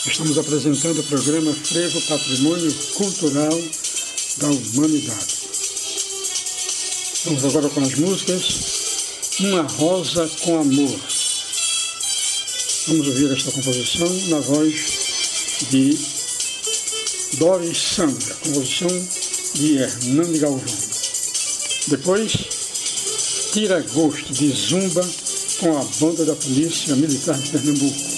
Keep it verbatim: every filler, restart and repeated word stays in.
Estamos apresentando o programa Frevo Patrimônio Cultural da Humanidade. Vamos agora com as músicas Uma Rosa com Amor. Vamos ouvir esta composição na voz de Doris Sandra, composição de Hernani Galvão. Depois, Tira Gosto de Zumba com a Banda da Polícia Militar de Pernambuco.